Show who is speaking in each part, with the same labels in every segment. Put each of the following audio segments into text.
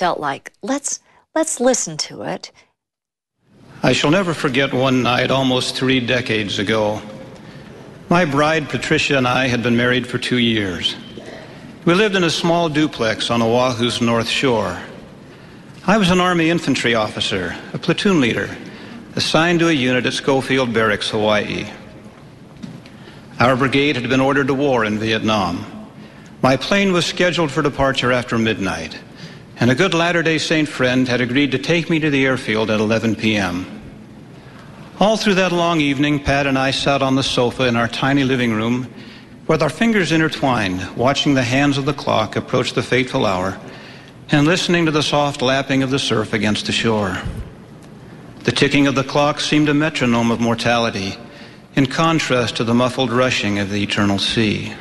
Speaker 1: felt like. Let's listen to it.
Speaker 2: I shall never forget one night almost 3 decades ago. My bride, Patricia, and I had been married for 2 years. We lived in a small duplex on Oahu's North Shore. I was an Army infantry officer, a platoon leader, assigned to a unit at Schofield Barracks, Hawaii. Our brigade had been ordered to war in Vietnam. My plane was scheduled for departure after midnight, and a good Latter-day Saint friend had agreed to take me to the airfield at 11 p.m. All through that long evening, Pat and I sat on the sofa in our tiny living room with our fingers intertwined, watching the hands of the clock approach the fateful hour and listening to the soft lapping of the surf against the shore. The ticking of the clock seemed a metronome of mortality, in contrast to the muffled rushing of the eternal sea.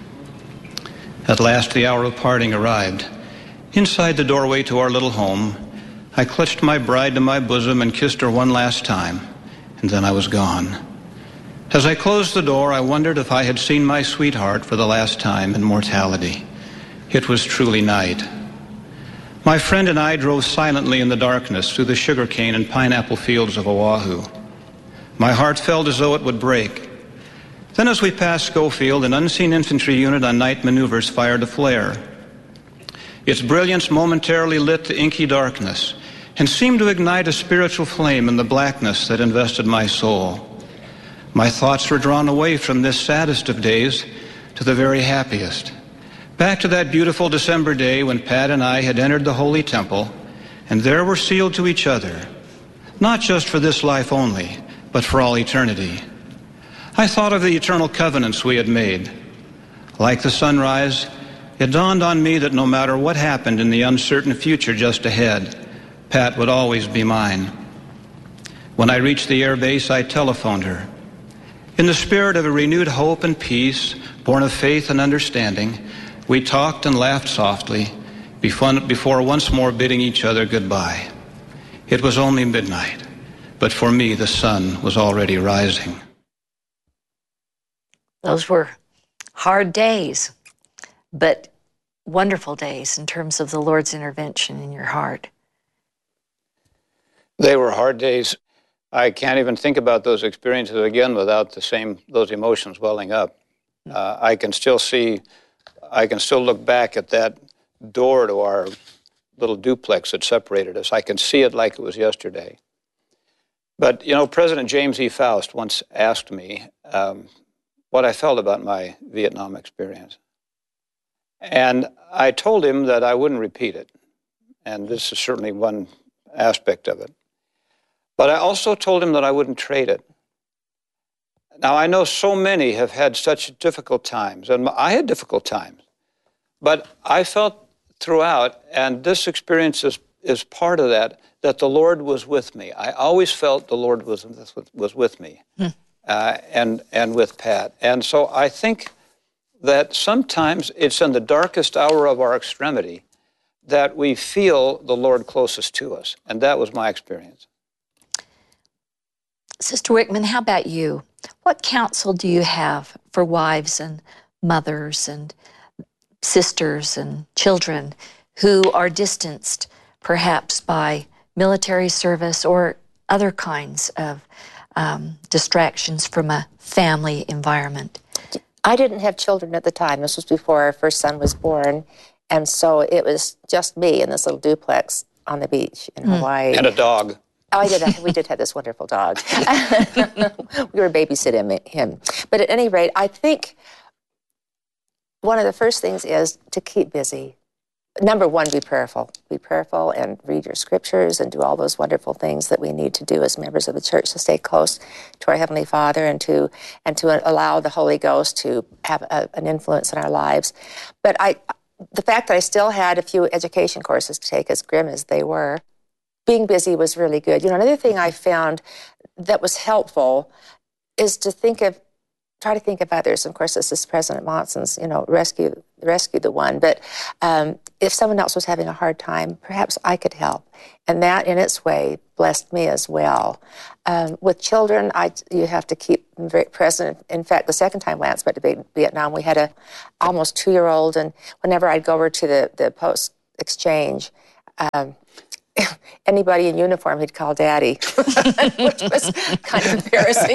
Speaker 2: At last, the hour of parting arrived. Inside the doorway to our little home, I clutched my bride to my bosom and kissed her one last time, and then I was gone. As I closed the door, I wondered if I had seen my sweetheart for the last time in mortality. It was truly night. My friend and I drove silently in the darkness through the sugarcane and pineapple fields of Oahu. My heart felt as though it would break. Then as we passed Schofield, an unseen infantry unit on night maneuvers fired a flare. Its brilliance momentarily lit the inky darkness and seemed to ignite a spiritual flame in the blackness that invested my soul. My thoughts were drawn away from this saddest of days to the very happiest, back to that beautiful December day when Pat and I had entered the Holy Temple, and there were sealed to each other, not just for this life only, but for all eternity. I thought of the eternal covenants we had made. Like the sunrise, it dawned on me that no matter what happened in the uncertain future just ahead, Pat would always be mine. When I reached the air base, I telephoned her. In the spirit of a renewed hope and peace, born of faith and understanding, we talked and laughed softly before once more bidding each other goodbye. It was only midnight, but for me the sun was already rising.
Speaker 1: Those were hard days, but wonderful days in terms of the Lord's intervention in your heart.
Speaker 2: They were hard days. I can't even think about those experiences again without those emotions welling up. I can still look back at that door to our little duplex that separated us. I can see it like it was yesterday. But, you know, President James E. Faust once asked me what I felt about my Vietnam experience. And I told him that I wouldn't repeat it. And this is certainly one aspect of it. But I also told him that I wouldn't trade it. Now, I know so many have had such difficult times, and I had difficult times. But I felt throughout, and this experience is part of that the Lord was with me. I always felt the Lord was with me, and with Pat. And so I think that sometimes it's in the darkest hour of our extremity that we feel the Lord closest to us. And that was my experience.
Speaker 1: Sister Wickman, how about you? What counsel do you have for wives and mothers and sisters and children who are distanced perhaps by military service or other kinds of distractions from a family environment?
Speaker 3: I didn't have children at the time. This was before our first son was born. And so it was just me in this little duplex on the beach in Hawaii.
Speaker 2: And a dog.
Speaker 3: Oh, we did have this wonderful dog. We were babysitting him. But at any rate, I think one of the first things is to keep busy. Number one, be prayerful. Be prayerful and read your scriptures and do all those wonderful things that we need to do as members of the church to stay close to our Heavenly Father and to allow the Holy Ghost to have an influence in our lives. But the fact that I still had a few education courses to take, as grim as they were, being busy was really good. You know, another thing I found that was helpful is to try to think of others. Of course, this is President Monson's, rescue the one. But if someone else was having a hard time, perhaps I could help. And that, in its way, blessed me as well. With children, you have to keep them very present. In fact, the second time Lance went to Vietnam, we had a almost 2-year-old, and whenever I'd go over to the post exchange, Anybody in uniform he'd call Daddy, which was kind of embarrassing.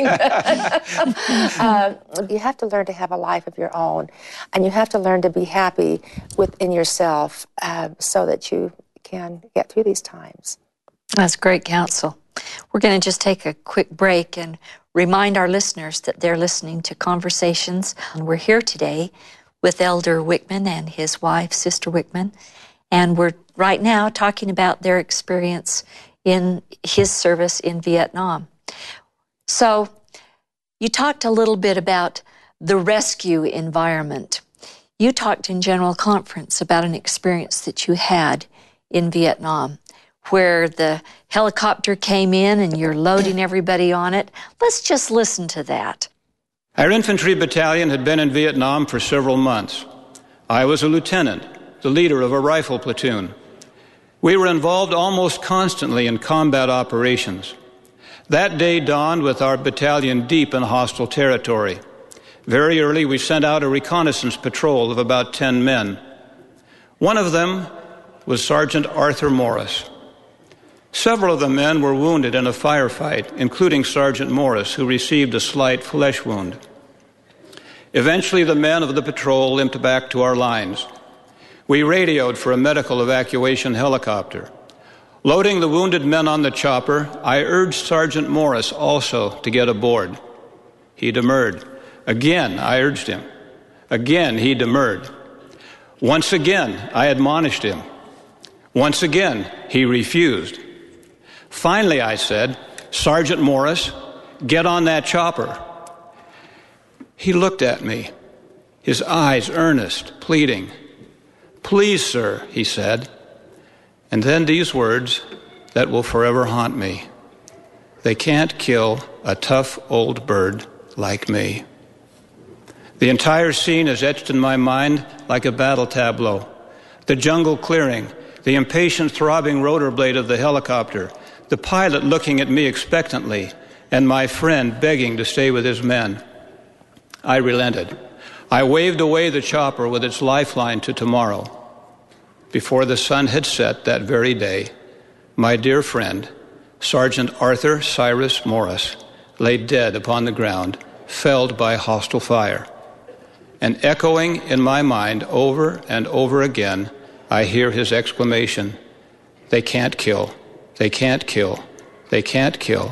Speaker 3: You have to learn to have a life of your own, and you have to learn to be happy within yourself so that you can get through these times.
Speaker 1: That's great counsel. We're going to just take a quick break and remind our listeners that they're listening to Conversations. And we're here today with Elder Wickman and his wife, Sister Wickman. And we're right now talking about their experience in his service in Vietnam. So you talked a little bit about the rescue environment. You talked in General Conference about an experience that you had in Vietnam where the helicopter came in and you're loading everybody on it. Let's just listen to that.
Speaker 2: Our infantry battalion had been in Vietnam for several months. I was a lieutenant, the leader of a rifle platoon. We were involved almost constantly in combat operations. That day dawned with our battalion deep in hostile territory. Very early, we sent out a reconnaissance patrol of about 10 men. One of them was Sergeant Arthur Morris. Several of the men were wounded in a firefight, including Sergeant Morris, who received a slight flesh wound. Eventually, the men of the patrol limped back to our lines. We radioed for a medical evacuation helicopter. Loading the wounded men on the chopper, I urged Sergeant Morris also to get aboard. He demurred. Again, I urged him. Again, he demurred. Once again, I admonished him. Once again, he refused. Finally, I said, Sergeant Morris, get on that chopper. He looked at me, his eyes earnest, pleading. Please, sir, he said. And then these words that will forever haunt me. They can't kill a tough old bird like me. The entire scene is etched in my mind like a battle tableau. The jungle clearing, the impatient throbbing rotor blade of the helicopter, the pilot looking at me expectantly, and my friend begging to stay with his men. I relented. I waved away the chopper with its lifeline to tomorrow. Before the sun had set that very day, my dear friend, Sergeant Arthur Cyrus Morris, lay dead upon the ground, felled by hostile fire. And echoing in my mind over and over again, I hear his exclamation, "They can't kill. They can't kill. They can't kill."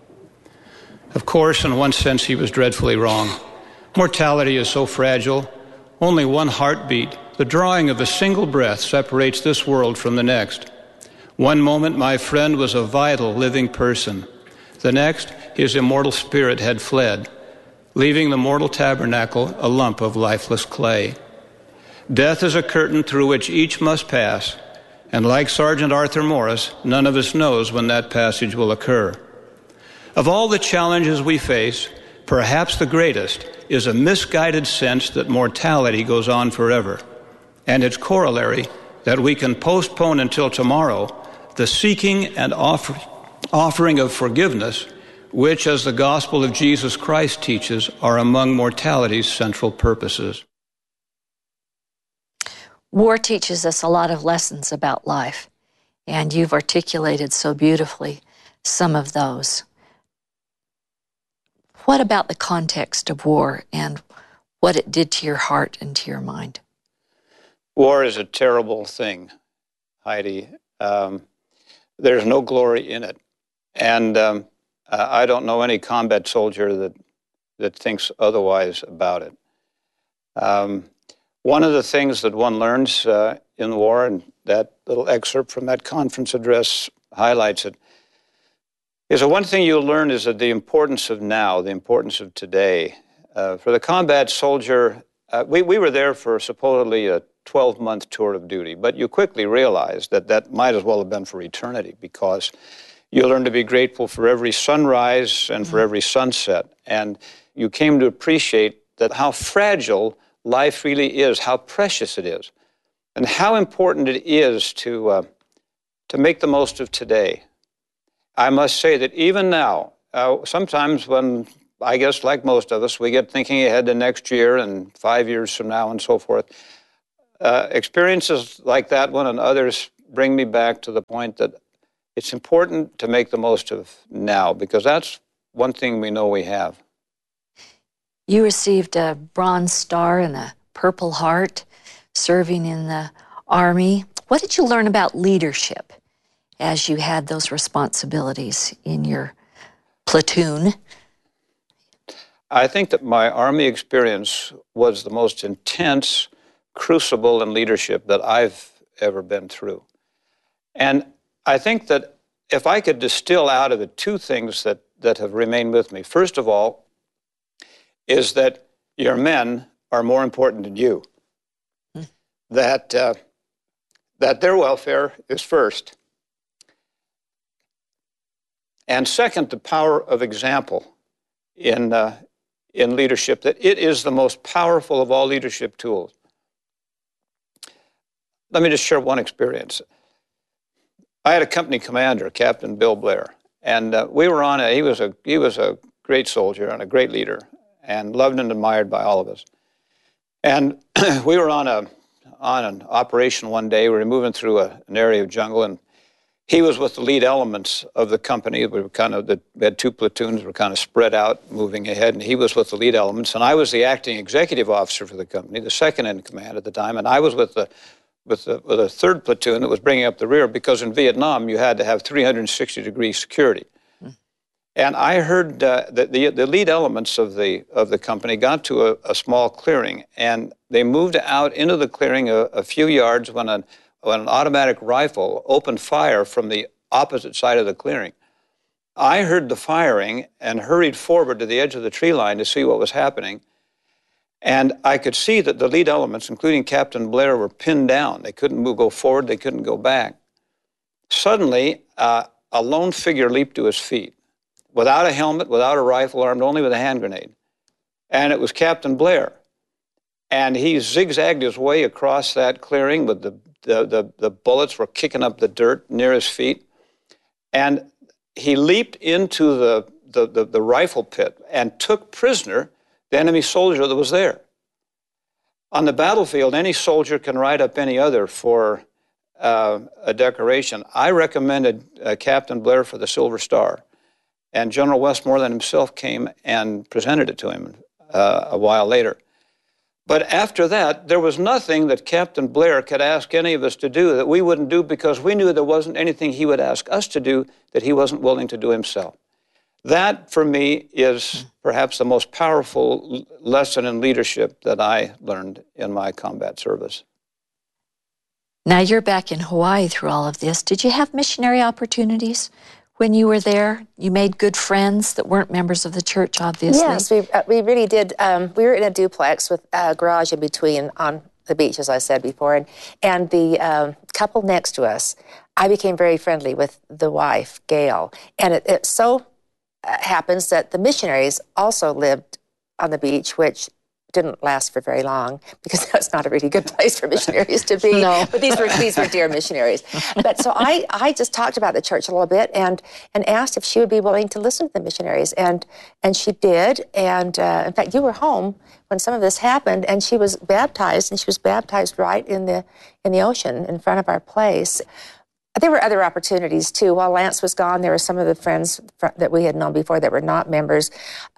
Speaker 2: Of course, in one sense, he was dreadfully wrong. Mortality is so fragile. Only one heartbeat, the drawing of a single breath, separates this world from the next. One moment, my friend was a vital, living person. The next, his immortal spirit had fled, leaving the mortal tabernacle a lump of lifeless clay. Death is a curtain through which each must pass, and like Sergeant Arthur Morris, none of us knows when that passage will occur. Of all the challenges we face, perhaps the greatest is a misguided sense that mortality goes on forever, and its corollary, that we can postpone until tomorrow the seeking and offering of forgiveness, which, as the gospel of Jesus Christ teaches, are among mortality's central purposes.
Speaker 1: War teaches us a lot of lessons about life, and you've articulated so beautifully some of those. What about the context of war and what it did to your heart and to your mind?
Speaker 2: War is a terrible thing, Heidi. There's no glory in it. And I don't know any combat soldier that thinks otherwise about it. One of the things that one learns in war, and that little excerpt from that conference address highlights it, is that one thing you'll learn is that the importance of now, the importance of today. For the combat soldier, we were there for supposedly a 12-month tour of duty, but you quickly realize that might as well have been for eternity, because you learn to be grateful for every sunrise and for every sunset. And you came to appreciate that how fragile life really is, how precious it is, and how important it is to make the most of today. I must say that even now, sometimes when, I guess like most of us, we get thinking ahead to next year and 5 years from now and so forth, experiences like that one and others bring me back to the point that it's important to make the most of now, because that's one thing we know we have.
Speaker 1: You received a Bronze Star and a Purple Heart serving in the Army. What did you learn about leadership as you had those responsibilities in your platoon?
Speaker 2: I think that my Army experience was the most intense crucible in leadership that I've ever been through. And I think that if I could distill out of it two things that have remained with me, first of all, is that your men are more important than you. That their welfare is first. And second, the power of example in leadership, that it is the most powerful of all leadership tools. Let me just share one experience. I had a company commander, Captain Bill Blair, and we were on he was a great soldier and a great leader, and loved and admired by all of us. And we were on an operation one day. We were moving through an area of jungle, and he was with the lead elements of the company. We had two platoons. We were kind of spread out, moving ahead, and he was with the lead elements. And I was the acting executive officer for the company, the second in command at the time, and I was with a third platoon that was bringing up the rear, because in Vietnam you had to have 360-degree security. And I heard that the lead elements of the company got to a small clearing, and they moved out into the clearing a few yards when an automatic rifle opened fire from the opposite side of the clearing. I heard the firing and hurried forward to the edge of the tree line to see what was happening. And I could see that the lead elements, including Captain Blair, were pinned down. They couldn't go forward, they couldn't go back. Suddenly, a lone figure leaped to his feet, without a helmet, without a rifle, armed only with a hand grenade. And it was Captain Blair. And he zigzagged his way across that clearing with the bullets were kicking up the dirt near his feet. And he leaped into the rifle pit and took prisoner the enemy soldier that was there. On the battlefield, any soldier can write up any other for a decoration. I recommended Captain Blair for the Silver Star. And General Westmoreland himself came and presented it to him a while later. But after that, there was nothing that Captain Blair could ask any of us to do that we wouldn't do, because we knew there wasn't anything he would ask us to do that he wasn't willing to do himself. That, for me, is perhaps the most powerful lesson in leadership that I learned in my combat service.
Speaker 1: Now you're back in Hawaii through all of this. Did you have missionary opportunities when you were there? You made good friends that weren't members of the church, obviously.
Speaker 3: Yes, we really did. We were in a duplex with a garage in between on the beach, as I said before. And the couple next to us, I became very friendly with the wife, Gail. And it so happens that the missionaries also lived on the beach, which didn't last for very long, because that's not a really good place for missionaries to be.
Speaker 1: No.
Speaker 3: But these were dear missionaries. But so I just talked about the church a little bit and asked if she would be willing to listen to the missionaries, and she did. And in fact, you were home when some of this happened, and she was baptized, and she was baptized right in the ocean in front of our place. There were other opportunities too. While Lance was gone, there were some of the friends that we had known before that were not members.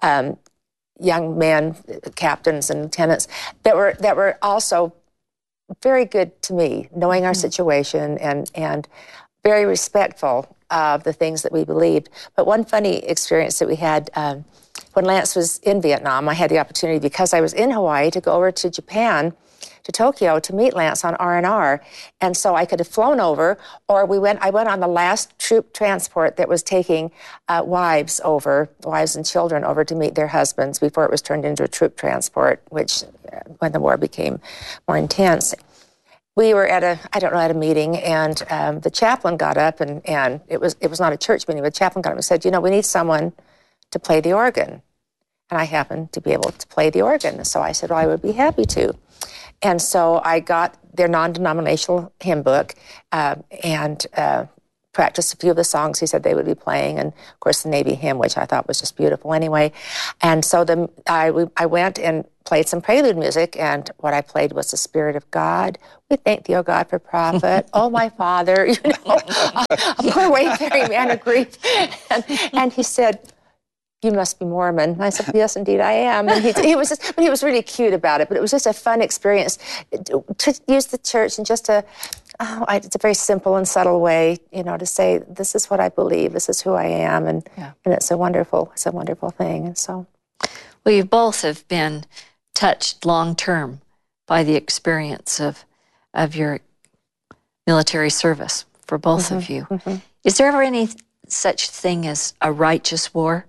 Speaker 3: Young men, captains and lieutenants, that were also very good to me, knowing our situation and very respectful of the things that we believed. But one funny experience that we had when Lance was in Vietnam, I had the opportunity, because I was in Hawaii, to go over to Japan, to Tokyo, to meet Lance on R&R. And so I could have flown over, or I went on the last troop transport that was taking wives and children over to meet their husbands before it was turned into a troop transport, which when the war became more intense. We were at a meeting, and the chaplain got up, and it was not a church meeting, but the chaplain got up and said, we need someone to play the organ. And I happened to be able to play the organ. So I said, well, I would be happy to. And so I got their non-denominational hymn book and practiced a few of the songs he said they would be playing, and of course the Navy hymn, which I thought was just beautiful anyway. And so I went and played some prelude music, and what I played was the Spirit of God. We thank thee, O God, for prophet. Oh, my Father, a poor wayfaring man of grief. And he said, you must be Mormon. And I said, yes, indeed, I am. And he was really cute about it, but it was just a fun experience to use the church and just to, it's a very simple and subtle way, to say, this is what I believe, this is who I am, and it's a wonderful thing. And so,
Speaker 1: well, you both have been touched long-term by the experience of your military service for both of you. Mm-hmm. Is there ever any such thing as a righteous war?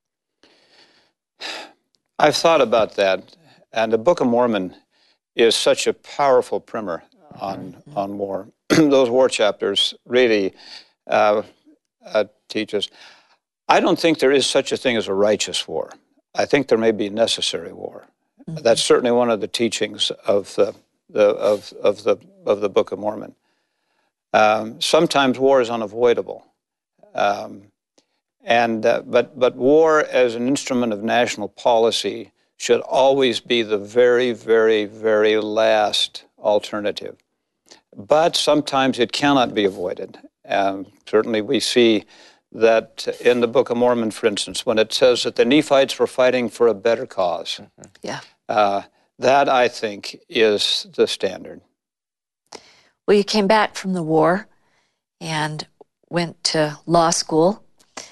Speaker 2: I've thought about that, and the Book of Mormon is such a powerful primer on war. Those war chapters really teach us. I don't think there is such a thing as a righteous war. I think there may be necessary war. Mm-hmm. That's certainly one of the teachings of the Book of Mormon. Sometimes war is unavoidable, but war as an instrument of national policy should always be the very, very, very last alternative. But sometimes it cannot be avoided. Certainly, we see that in the Book of Mormon, for instance, when it says that the Nephites were fighting for a better cause. Mm-hmm. That, I think, is the standard.
Speaker 1: Well, you came back from the war and went to law school.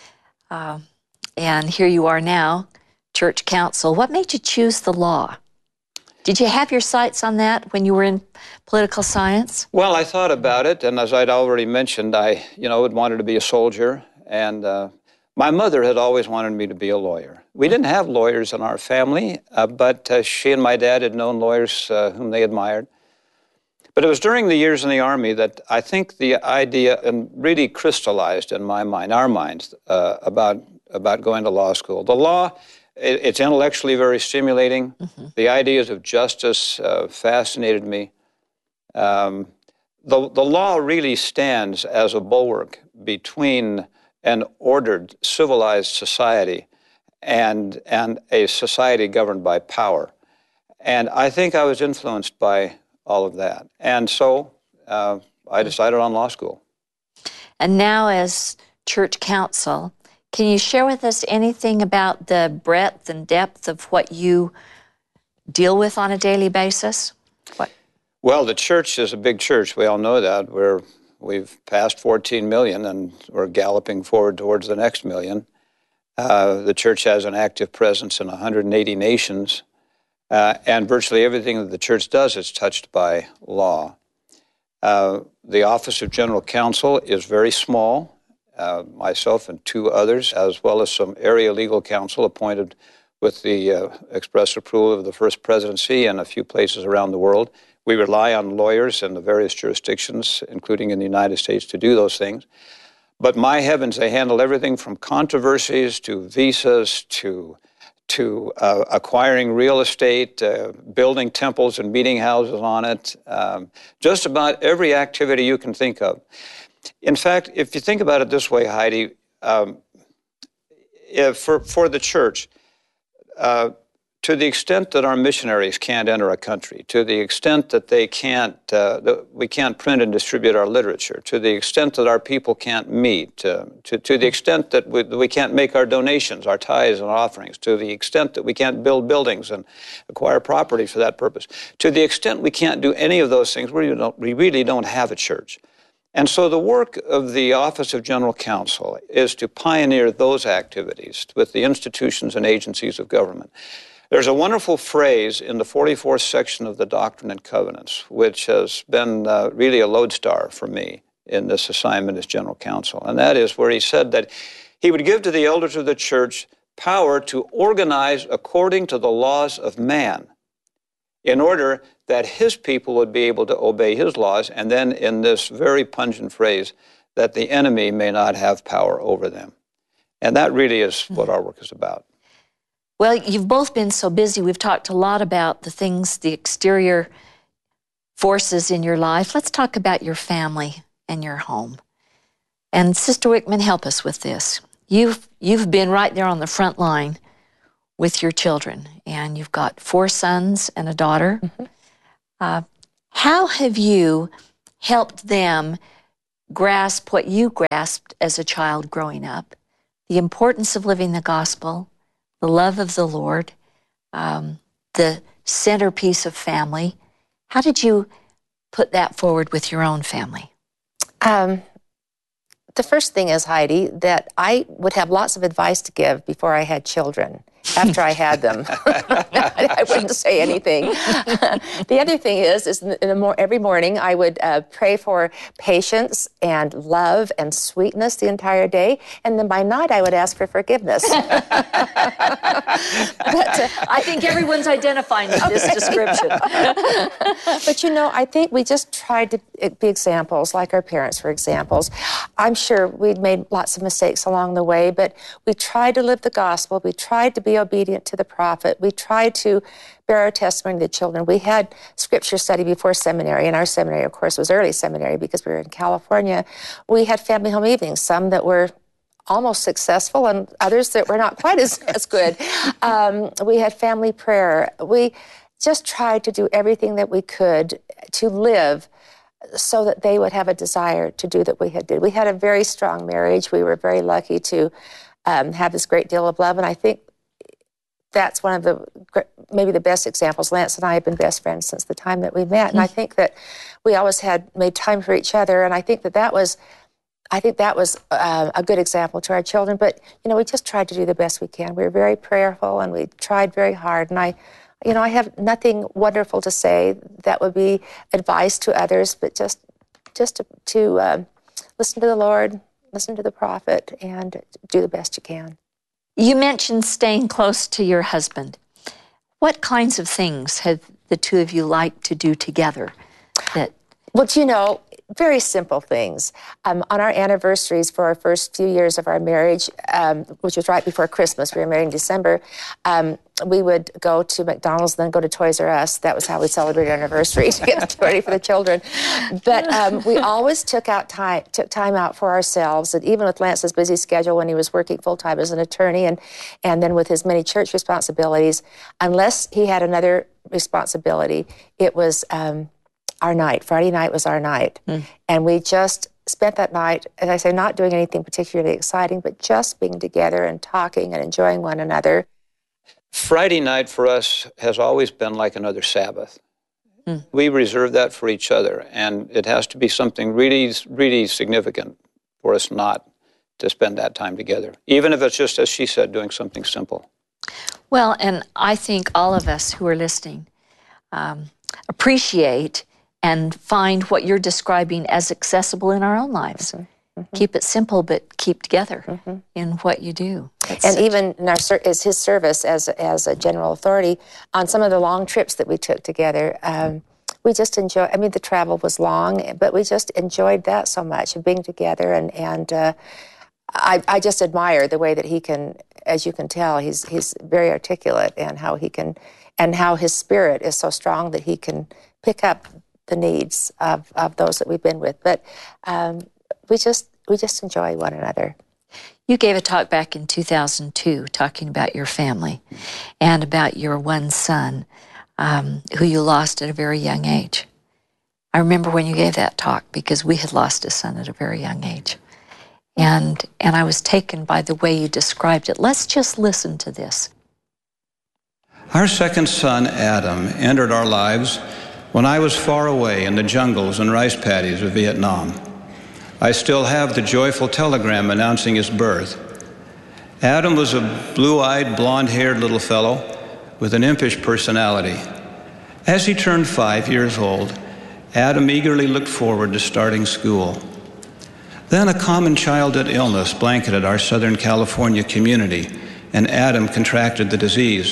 Speaker 1: And here you are now, church counsel. What made you choose the law? Did you have your sights on that when you were in political science?
Speaker 2: Well, I thought about it, and as I'd already mentioned, I had wanted to be a soldier. And my mother had always wanted me to be a lawyer. We didn't have lawyers in our family, but she and my dad had known lawyers whom they admired. But it was during the years in the Army that I think the idea really crystallized in my mind, our minds, about going to law school. The law, it's intellectually very stimulating. Mm-hmm. The ideas of justice fascinated me. The law really stands as a bulwark between an ordered, civilized society and a society governed by power. And I think I was influenced by all of that. And so I decided on law school.
Speaker 1: And now as church counsel, can you share with us anything about the breadth and depth of what you deal with on a daily basis? What?
Speaker 2: Well, the church is a big church. We all know that. We've passed 14 million, and we're galloping forward towards the next million. The church has an active presence in 180 nations, and virtually everything that the church does is touched by law. The Office of General Counsel is very small. Myself and two others, as well as some area legal counsel appointed with the express approval of the First Presidency and a few places around the world. We rely on lawyers in the various jurisdictions, including in the United States, to do those things. But my heavens, they handle everything from controversies to visas to acquiring real estate, building temples and meeting houses on it, just about every activity you can think of. In fact, if you think about it this way, Heidi, for the church, to the extent that our missionaries can't enter a country, to the extent that they that we can't print and distribute our literature, to the extent that our people can't meet, to the extent that we can't make our donations, our tithes and offerings, to the extent that we can't build buildings and acquire property for that purpose, to the extent we can't do any of those things, we really don't have a church. And so the work of the Office of General Counsel is to pioneer those activities with the institutions and agencies of government. There's a wonderful phrase in the 44th section of the Doctrine and Covenants, which has been really a lodestar for me in this assignment as General Counsel. And that is where he said that he would give to the elders of the church power to organize according to the laws of man in order that his people would be able to obey his laws, and then in this very pungent phrase, that the enemy may not have power over them. And that really is what our work is about.
Speaker 1: Well, you've both been so busy. We've talked a lot about the things, the exterior forces in your life. Let's talk about your family and your home. And Sister Wickman, help us with this. You've been right there on the front line with your children, and you've got 4 sons and a daughter. How have you helped them grasp what you grasped as a child growing up, the importance of living the gospel, the love of the Lord, the centerpiece of family? How did you put that forward with your own family?
Speaker 3: The first thing is, Heidi, that I would have lots of advice to give before I had children. After I had them, I wouldn't say anything. The other thing is every morning I would pray for patience and love and sweetness the entire day, and then by night I would ask for forgiveness.
Speaker 1: I think everyone's identifying with this description.
Speaker 3: But you know, I think we just tried to be examples, like our parents were examples. I'm sure we'd made lots of mistakes along the way, but we tried to live the gospel. We tried to be obedient to the prophet. We tried to bear our testimony to the children. We had scripture study before seminary, and our seminary, of course, was early seminary because we were in California. We had family home evenings, some that were almost successful and others that were not quite as good. We had family prayer. We just tried to do everything that we could to live so that they would have a desire to do that we had did. We had a very strong marriage. We were very lucky to have this great deal of love, and I think that's one of the maybe the best examples. Lance and I have been best friends since the time that we met, and I think that we always had made time for each other, and I think that was a good example to our children. But you know, we just tried to do the best we can. We were very prayerful, and we tried very hard. And I have nothing wonderful to say that would be advice to others, but just to listen to the Lord, listen to the prophet, and do the best you can.
Speaker 1: You mentioned staying close to your husband. What kinds of things have the two of you liked to do together?
Speaker 3: Well, you know, very simple things. On our anniversaries for our first few years of our marriage, which was right before Christmas, we were married in December, we would go to McDonald's and then go to Toys R Us. That was how we celebrated our anniversary, to get ready for the children. But we always took time out for ourselves, and even with Lance's busy schedule when he was working full-time as an attorney and then with his many church responsibilities, unless he had another responsibility, it was our night. Friday night was our night. And we just spent that night, as I say, not doing anything particularly exciting, but just being together and talking and enjoying one another.
Speaker 2: Friday night for us has always been like another Sabbath. We reserve that for each other, and it has to be something really, really significant for us not to spend that time together, even if it's just, as she said, doing something simple.
Speaker 1: Well, and I think all of us who are listening appreciate and find what you're describing as accessible in our own lives. Keep it simple, but keep together in what you do.
Speaker 3: And even in as his service as a general authority, on some of the long trips that we took together, we just enjoyed, I mean, the travel was long, but we just enjoyed that so much, of being together. And I just admire the way that he can, as you can tell, he's very articulate, and how his spirit is so strong that he can pick up the needs of those that we've been with. But we just enjoy one another.
Speaker 1: You gave a talk back in 2002 talking about your family and about your one son who you lost at a very young age. I remember when you gave that talk because we had lost a son at a very young age. And I was taken by the way you described it. Let's just listen to this.
Speaker 2: Our second son, Adam, entered our lives when I was far away in the jungles and rice paddies of Vietnam. I still have the joyful telegram announcing his birth. Adam was a blue-eyed, blonde-haired little fellow with an impish personality. As he turned 5 years old, Adam eagerly looked forward to starting school. Then a common childhood illness blanketed our Southern California community, and Adam contracted the disease.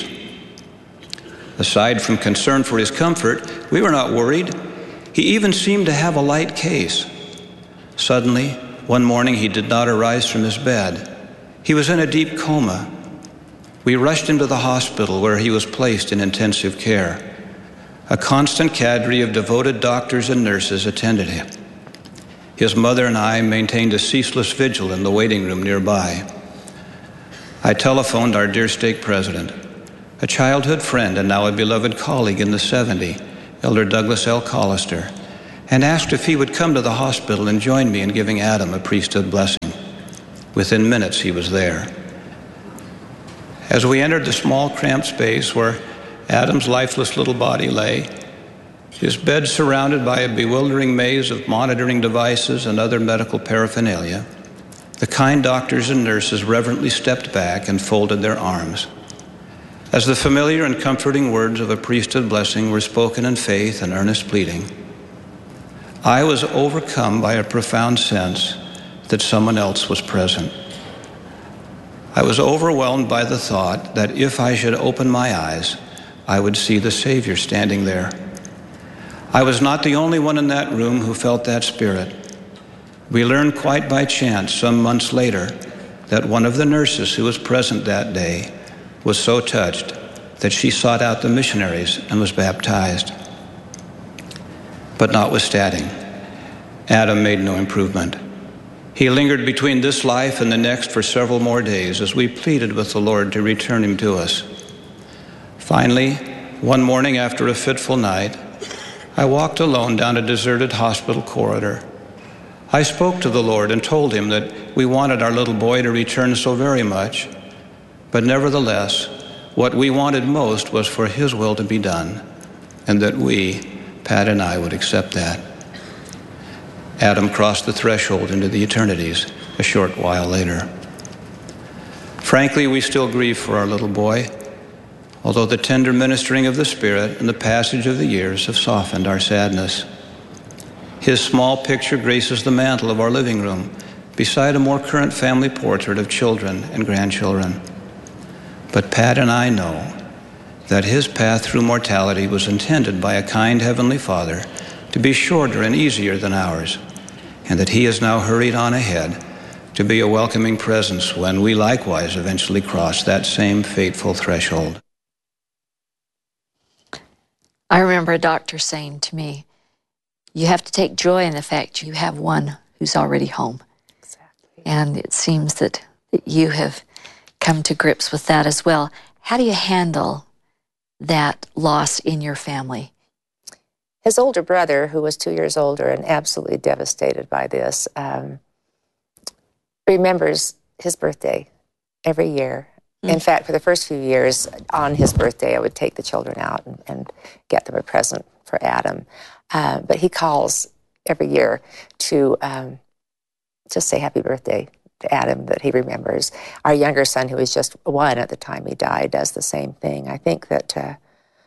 Speaker 2: Aside from concern for his comfort, we were not worried. He even seemed to have a light case. Suddenly, one morning, he did not arise from his bed. He was in a deep coma. We rushed him to the hospital where he was placed in intensive care. A constant cadre of devoted doctors and nurses attended him. His mother and I maintained a ceaseless vigil in the waiting room nearby. I telephoned our dear stake president. a childhood friend and now a beloved colleague in the 70, Elder Douglas L. Collister, and asked if he would come to the hospital and join me in giving Adam a priesthood blessing. Within minutes, he was there. As we entered the small, cramped space where Adam's lifeless little body lay, his bed surrounded by a bewildering maze of monitoring devices and other medical paraphernalia, the kind doctors and nurses reverently stepped back and folded their arms. As the familiar and comforting words of a priesthood blessing were spoken in faith and earnest pleading, I was overcome by a profound sense that someone else was present. I was overwhelmed by the thought that if I should open my eyes, I would see the Savior standing there. I was not the only one in that room who felt that spirit. We learned quite by chance some months later that one of the nurses who was present that day was so touched that she sought out the missionaries and was baptized. But notwithstanding, Adam made no improvement. He lingered between this life and the next for several more days as we pleaded with the Lord to return him to us. Finally, one morning after a fitful night, I walked alone down a deserted hospital corridor. I spoke to the Lord and told him that we wanted our little boy to return so very much, but nevertheless, what we wanted most was for his will to be done, and that we, Pat and I, would accept that. Adam crossed the threshold into the eternities a short while later. Frankly, we still grieve for our little boy, although the tender ministering of the Spirit and the passage of the years have softened our sadness. His small picture graces the mantel of our living room beside a more current family portrait of children and grandchildren. But Pat and I know that his path through mortality was intended by a kind Heavenly Father to be shorter and easier than ours, and that he has now hurried on ahead to be a welcoming presence when we likewise eventually cross that same fateful threshold.
Speaker 1: I remember a doctor saying to me, you have to take joy in the fact you have one who's already home.
Speaker 3: Exactly.
Speaker 1: And it seems that you have come to grips with that as well. How do you handle that loss in your family?
Speaker 3: His older brother, who was 2 years older and absolutely devastated by this, remembers his birthday every year. In fact, for the first few years, on his birthday, I would take the children out and get them a present for Adam. But he calls every year to just say happy birthday to Adam, that he remembers. Our younger son, who was just 1 at the time he died, does the same thing. I think that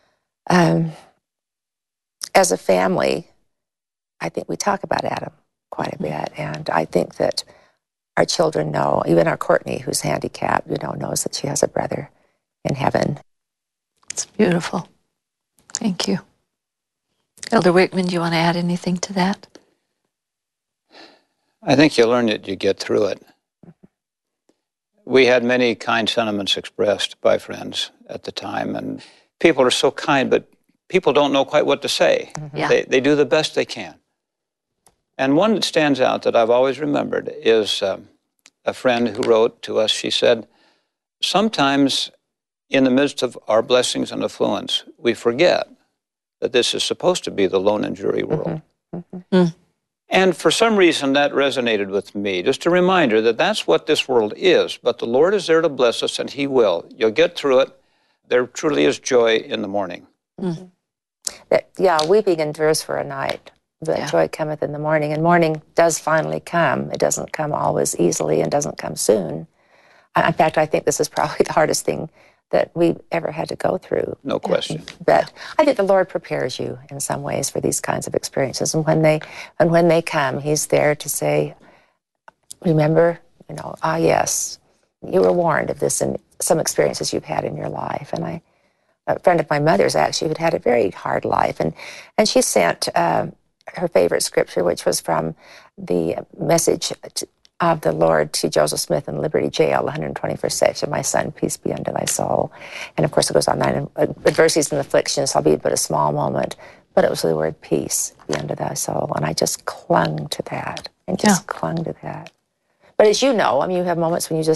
Speaker 3: as a family, I think we talk about Adam quite a bit. And I think that our children know, even our Courtney, who's handicapped, knows that she has a brother in heaven.
Speaker 1: It's beautiful. Thank you. Elder Wickman, do you want to add anything to that?
Speaker 2: I think you learn it, you get through it. We had many kind sentiments expressed by friends at the time, and people are so kind, but people don't know quite what to say.
Speaker 1: Yeah.
Speaker 2: They do the best they can. And one that stands out that I've always remembered is a friend who wrote to us. She said, sometimes in the midst of our blessings and affluence, we forget that this is supposed to be the lone and dreary world. And for some reason that resonated with me. Just a reminder that that's what this world is, but the Lord is there to bless us, and he will. You'll get through it. There truly is joy in the morning.
Speaker 3: Weeping endures for a night, but joy cometh in the morning. And morning does finally come. It doesn't come always easily and doesn't come soon. In fact, I think this is probably the hardest thing that we've ever had to go through.
Speaker 2: No question.
Speaker 3: But I think the Lord prepares you in some ways for these kinds of experiences. And when they come, he's there to say, remember, yes, you were warned of this in some experiences you've had in your life. And a friend of my mother's actually who'd had a very hard life. And she sent her favorite scripture, which was from the message of the Lord to Joseph Smith in Liberty Jail, 121st section, my son, peace be unto thy soul. And of course it goes on, adversities and afflictions, albeit but a small moment, but it was the word peace be unto thy soul. And I just clung to that and clung to that. But as you know, you have moments when you just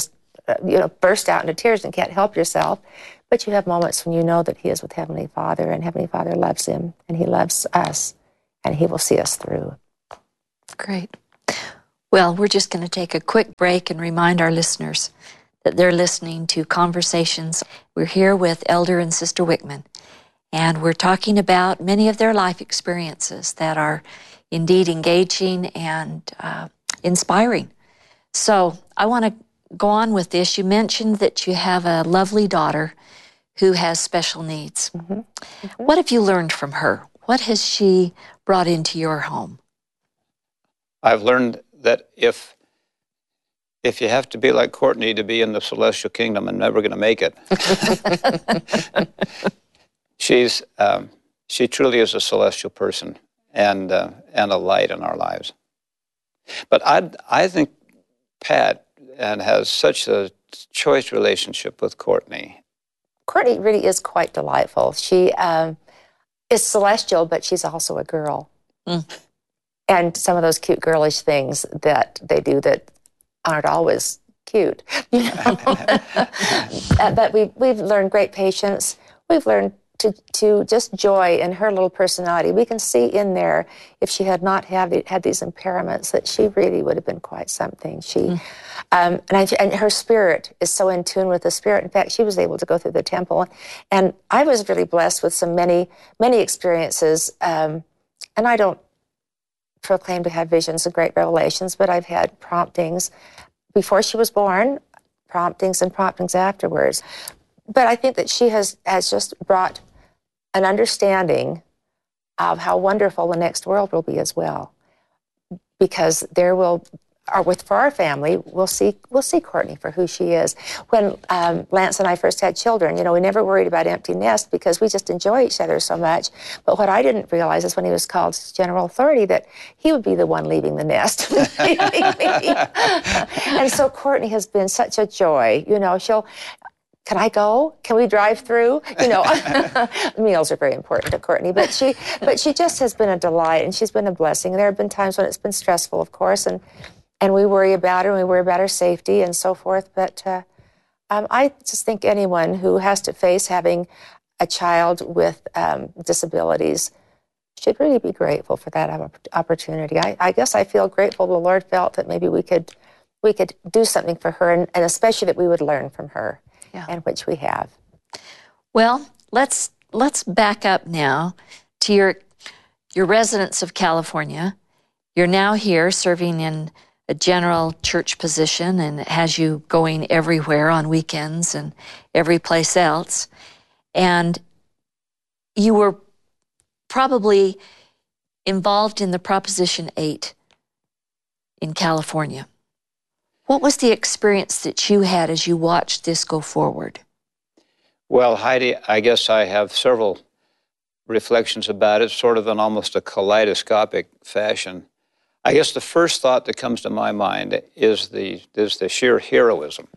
Speaker 3: burst out into tears and can't help yourself. But you have moments when you know that he is with Heavenly Father, and Heavenly Father loves him, and he loves us, and he will see us through.
Speaker 1: Great. Well, we're just going to take a quick break and remind our listeners that they're listening to Conversations. We're here with Elder and Sister Wickman, and we're talking about many of their life experiences that are indeed engaging and inspiring. So I want to go on with this. You mentioned that you have a lovely daughter who has special needs. Mm-hmm. Mm-hmm. What have you learned from her? What has she brought into your home?
Speaker 2: I've learned that if you have to be like Courtney to be in the celestial kingdom, I'm never going to make it. She truly is a celestial person and a light in our lives. But I think Pat has such a choice relationship with Courtney.
Speaker 3: Courtney really is quite delightful. She is celestial, but she's also a girl. Mm. And some of those cute girlish things that they do that aren't always cute. But we've learned great patience. We've learned to just joy in her little personality. We can see in there, if she had not had these impairments, that she really would have been quite something. And her spirit is so in tune with the Spirit. In fact, she was able to go through the temple. And I was really blessed with many experiences. And I don't proclaim to have visions of great revelations, but I've had promptings before she was born, promptings and promptings afterwards. But I think that she has just brought an understanding of how wonderful the next world will be as well. Because for our family, we'll see Courtney for who she is. When Lance and I first had children, we never worried about empty nest because we just enjoy each other so much. But what I didn't realize is when he was called general authority that he would be the one leaving the nest. And so Courtney has been such a joy. Can I go? Can we drive through? Meals are very important to Courtney, but she just has been a delight, and she's been a blessing. There have been times when it's been stressful, of course, and we worry about her, and we worry about her safety and so forth. But I just think anyone who has to face having a child with disabilities should really be grateful for that opportunity. I guess I feel grateful the Lord felt that maybe we could do something for her, and especially that we would learn from her. Yeah. And which we have.
Speaker 1: Well, let's back up now to your residence of California. You're now here serving in a general church position, and it has you going everywhere on weekends and every place else. And you were probably involved in the Proposition 8 in California. What was the experience that you had as you watched this go forward?
Speaker 2: Well, Heidi, I guess I have several reflections about it, sort of in almost a kaleidoscopic fashion. I guess the first thought that comes to my mind is the sheer heroism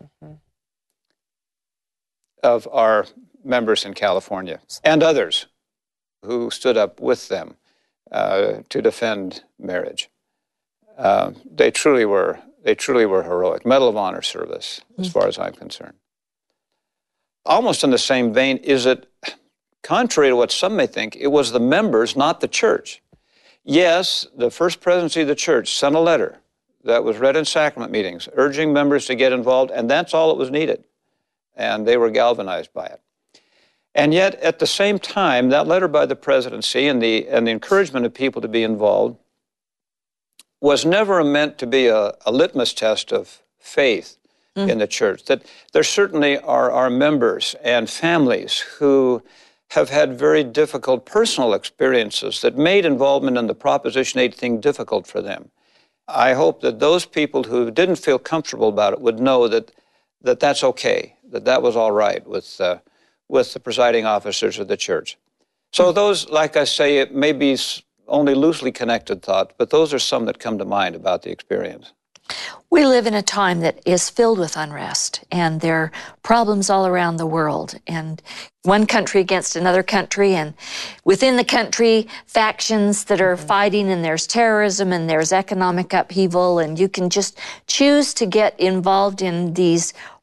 Speaker 2: of our members in California and others who stood up with them to defend marriage. They truly were heroic. Medal of Honor service, as far as I'm concerned. Almost in the same vein, is it, contrary to what some may think, it was the members, not the church. Yes, the First Presidency of the church sent a letter that was read in sacrament meetings, urging members to get involved, and that's all that was needed. And they were galvanized by it. And yet, at the same time, that letter by the presidency and the encouragement of people to be involved was never meant to be a litmus test of faith in the church. That there certainly are members and families who have had very difficult personal experiences that made involvement in the Proposition 8 thing difficult for them. I hope that those people who didn't feel comfortable about it would know that that's okay, that was all right with the presiding officers of the church. So those, like I say, it may be only loosely connected thoughts, but those are some that come to mind about the experience.
Speaker 1: We live in a time that is filled with unrest, and there are problems all around the world, and one country against another country, and within the country, factions that are fighting, and there's terrorism, and there's economic upheaval, and you can just choose to get involved in these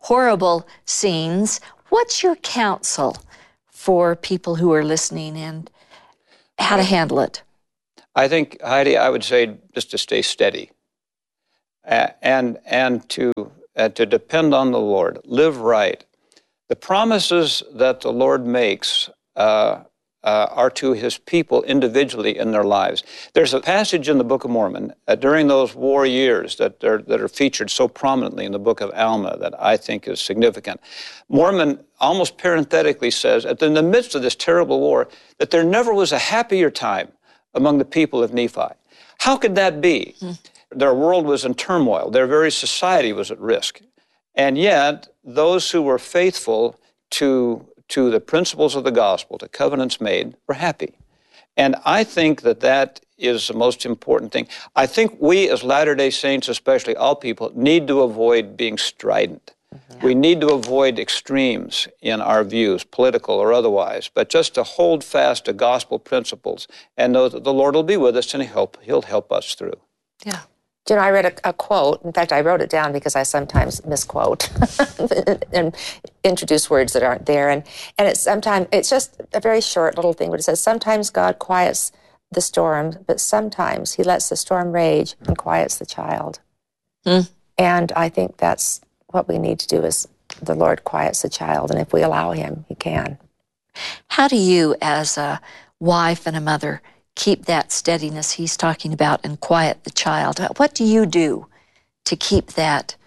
Speaker 1: horrible scenes. What's your counsel for people who are listening and how to handle it?
Speaker 4: I think, Heidi, I would say just to stay steady and to depend on the Lord, live right. The promises that the Lord makes are to his people individually in their lives. There's a passage in the Book of Mormon during those war years that are featured so prominently in the Book of Alma that I think is significant. Mormon almost parenthetically says, in the midst of this terrible war, that there never was a happier time among the people of Nephi. How could that be? Their world was in turmoil. Their very society was at risk. And yet, those who were faithful to the principles of the gospel, to covenants made, were happy. And I think that is the most important thing. I think we as Latter-day Saints, especially all people, need to avoid being strident. We need to avoid extremes in our views, political or otherwise, but just to hold fast to gospel principles and know that the Lord will be with us and He'll help us through.
Speaker 1: Yeah.
Speaker 3: You know, I read a quote. In fact, I wrote it down because I sometimes misquote and introduce words that aren't there. And it's just a very short little thing, but it says, sometimes God quiets the storm, but sometimes he lets the storm rage and quiets the child. And I think that's what we need to do, is the Lord quiets the child, and if we allow him, he can.
Speaker 1: How do you, as a wife and a mother, keep that steadiness he's talking about and quiet the child? What do you do to keep that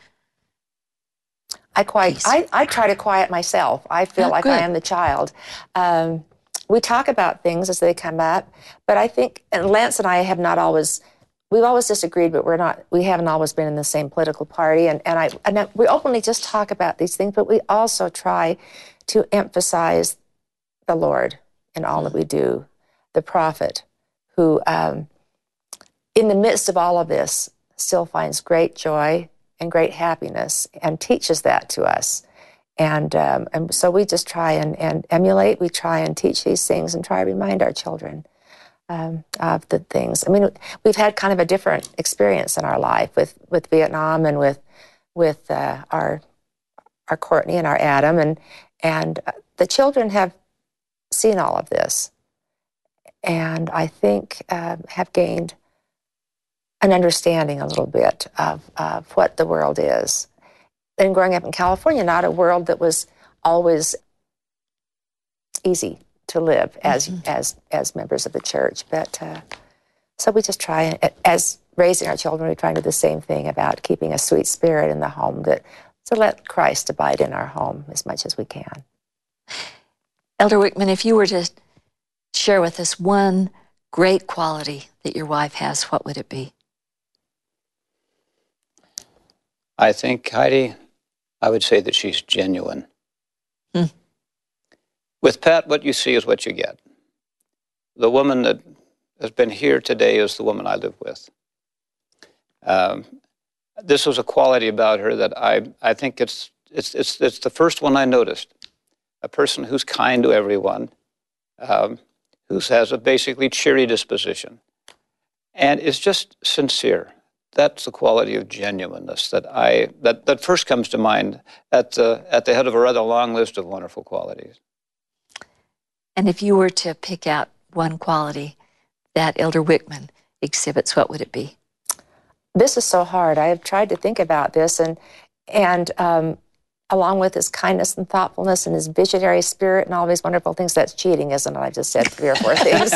Speaker 1: peace?
Speaker 3: I try to quiet myself. I feel like I am the child. We talk about things as they come up, but I think, and Lance and I have not always, we've always disagreed, but we haven't always been in the same political party, and we openly just talk about these things, but we also try to emphasize the Lord in all that we do, the prophet, who, in the midst of all of this, still finds great joy and great happiness and teaches that to us. And so we just try and emulate, we try and teach these things and try to remind our children of the things. I mean, we've had kind of a different experience in our life with Vietnam and with our Courtney and our Adam, and the children have seen all of this, and I think have gained an understanding a little bit of what the world is. And growing up in California, not a world that was always easy to live as members of the church. But so we just try, as raising our children, we try to do the same thing about keeping a sweet spirit in the home, to let Christ abide in our home as much as we can.
Speaker 1: Elder Wickman, if you were to share with us one great quality that your wife has, what would it be?
Speaker 4: I think, Heidi, I would say that she's genuine. With Pat, what you see is what you get. The woman that has been here today is the woman I live with. This was a quality about her that I think it's the first one I noticed. A person who's kind to everyone, who has a basically cheery disposition, and is just sincere. That's the quality of genuineness that first comes to mind at the head of a rather long list of wonderful qualities.
Speaker 1: And if you were to pick out one quality that Elder Wickman exhibits, what would it be?
Speaker 3: This is so hard. I have tried to think about this, and along with his kindness and thoughtfulness and his visionary spirit and all these wonderful things, that's cheating, isn't it? I just said 3 or 4 things.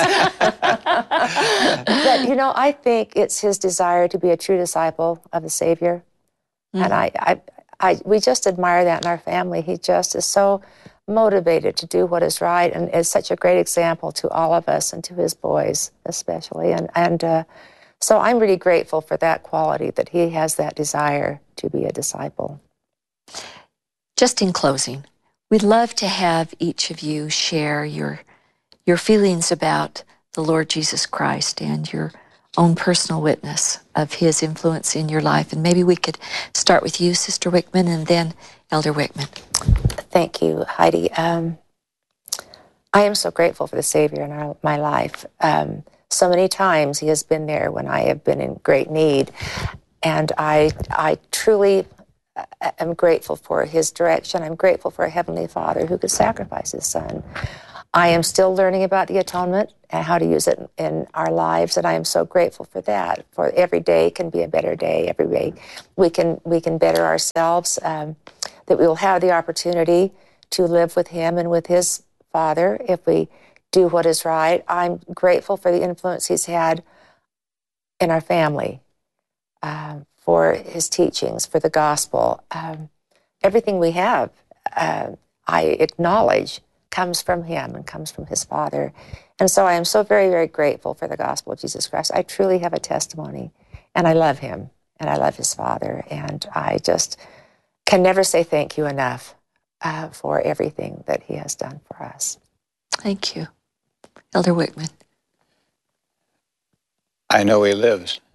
Speaker 3: But, you know, I think it's his desire to be a true disciple of the Savior. And we just admire that in our family. He just is so motivated to do what is right and is such a great example to all of us and to his boys especially. And so I'm really grateful for that quality, that he has that desire to be a disciple.
Speaker 1: Just in closing, we'd love to have each of you share your feelings about the Lord Jesus Christ and your own personal witness of his influence in your life. And maybe we could start with you, Sister Wickman, and then Elder Wickman.
Speaker 3: Thank you, Heidi. I am so grateful for the Savior in my life. So many times he has been there when I have been in great need. And I truly am grateful for his direction. I'm grateful for a Heavenly Father who could sacrifice his Son. I am still learning about the atonement and how to use it in our lives, and I am so grateful for that. For every day can be a better day. Every day we can better ourselves. That we will have the opportunity to live with him and with his Father if we do what is right. I'm grateful for the influence he's had in our family, for his teachings, for the gospel. Everything we have, I acknowledge, comes from him and comes from his Father. And so I am so very, very grateful for the gospel of Jesus Christ. I truly have a testimony, and I love him, and I love his Father, and I just can never say thank you enough for everything that he has done for us.
Speaker 1: Thank you. Elder Wickman.
Speaker 4: I know he lives.